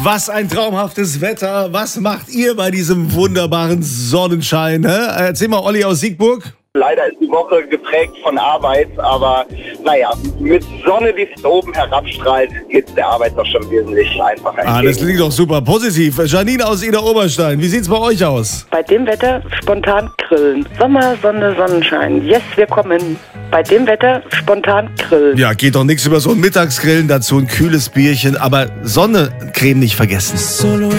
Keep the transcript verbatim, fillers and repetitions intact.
Was ein traumhaftes Wetter. Was macht ihr bei diesem wunderbaren Sonnenschein? Hä? Erzähl mal, Olli aus Siegburg. Leider ist die Woche geprägt von Arbeit, aber naja, mit Sonne, die von oben herabstrahlt, geht es der Arbeit doch schon wesentlich einfacher entgegen. Ah, das klingt doch super positiv. Janine aus Ida-Oberstein, wie sieht's bei euch aus? Bei dem Wetter spontan grillen. Sommer, Sonne, Sonnenschein. Yes, wir kommen. Bei dem Wetter spontan grillen. Ja, geht doch nichts über so ein Mittagsgrillen, dazu ein kühles Bierchen, aber Sonnencreme nicht vergessen.